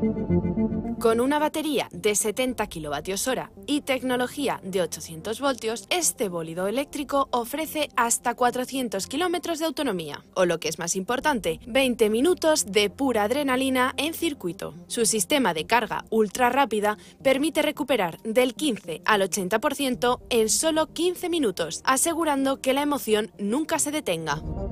Con una batería de 70 kWh y tecnología de 800 voltios, este bólido eléctrico ofrece hasta 400 km de autonomía, o lo que es más importante, 20 minutos de pura adrenalina en circuito. Su sistema de carga ultra rápida permite recuperar del 15 al 80% en solo 15 minutos, asegurando que la emoción nunca se detenga.